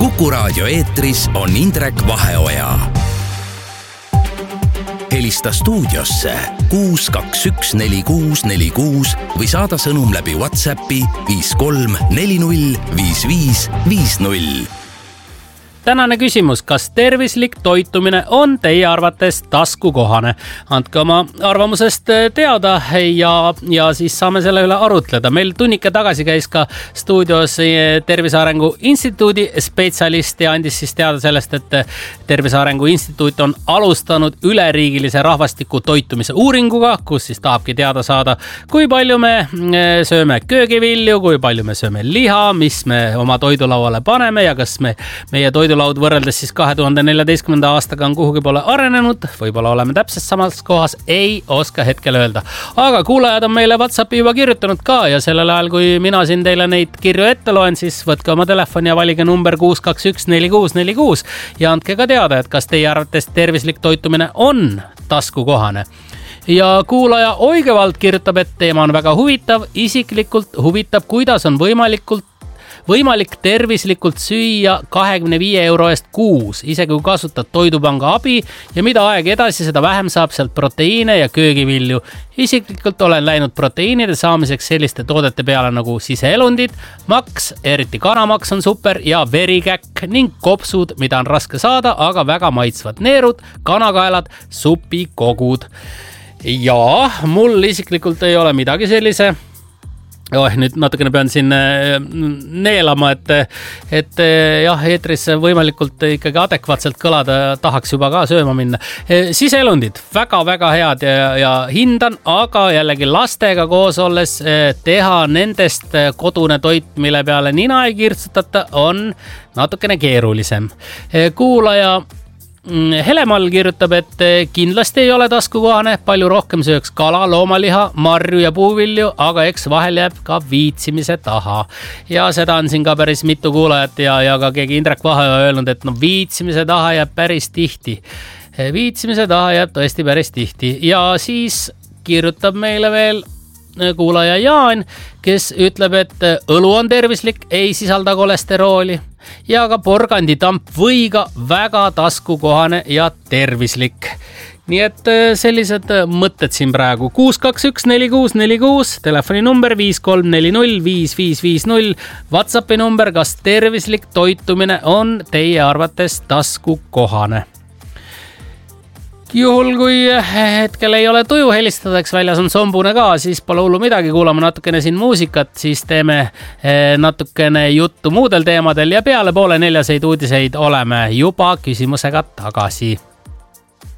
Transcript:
Kuku Raadio eetris on Indrek Vaheoja. Helista stuudiosse 6214646 või saada sõnum läbi WhatsAppi 53405550. Tänane küsimus, kas tervislik toitumine on teie arvates taskukohane? Andke oma arvamusest teada ja siis saame selle üle arutleda. Meil tunnike tagasi käis ka stuudios Tervise Arengu Instituudi spetsialist ja andis siis teada sellest, et Tervise Arengu Instituut on alustanud üleriigilise rahvastiku toitumise uuringuga, kus siis tahabki teada saada, kui palju me sööme köögivilju, kui palju me sööme liha, mis me oma toidulauale paneme ja kas meie toidulaud võrreldes siis 2014. aastaga on kuhugi poole arenenud, võib-olla oleme täpselt samas kohas, ei oska hetkel öelda. Aga kuulajad on meile WhatsAppi juba kirjutanud ka ja sellel ajal, kui mina siin teile neid kirju ette loen, siis võtke oma telefoni ja valige number 6214646 ja andke ka teada, et kas teie arvates tervislik toitumine on taskukohane. Ja kuulaja Oigevald kirjutab, et teema on väga huvitav, isiklikult huvitab, kuidas on võimalik tervislikult süüa 25 euro eest kuus, isegi kui kasutad toidupanga abi ja mida aeg edasi, seda vähem saab sealt proteiine ja köögivilju. Isiklikult olen läinud proteiinide saamiseks selliste toodete peale nagu siseelundid, maks, eriti kanamaks on super ja verikäkk ning kopsud, mida on raske saada, aga väga maitsvad neerud, kanakaelad, supikogud. Ja mul isiklikult ei ole midagi sellise. Nüüd natukene pean siin neelama, et jah, eetris võimalikult ikkagi adekvaatselt kõlada, tahaks juba ka sööma minna. Siseelundid, väga-väga head ja hindan, aga jällegi lastega koos olles teha nendest kodune toit, mille peale nina ei kirtsutata, on natukene keerulisem. Kuulaja Helemal kirjutab, et kindlasti ei ole taskukohane, palju rohkem sööks kala, loomaliha, marju ja puuvilju, aga eks vahel jääb ka viitsimise taha. Ja seda on siin ka päris mitu kuulajat ja ka keegi Indrek Vaheoja öelnud, et viitsimise taha jääb päris tihti. Viitsimise taha jääb tõesti päris tihti. Ja siis kirjutab meile veel kuulaja Jaan, kes ütleb, et õlu on tervislik, ei sisalda kolesterooli ja ka porganditamp võiga väga taskukohane ja tervislik. Nii et sellised mõtted siin praegu. 6214646, telefoni number 53405550, WhatsAppi number, kas tervislik toitumine on teie arvates taskukohane. Juhul, kui hetkel ei ole tuju helistada, eks väljas on sombune ka, siis pole hullu midagi, kuulame natukene siin muusikat, siis teeme natukene juttu muudel teemadel ja peale 3:30 uudiseid oleme juba küsimusega tagasi.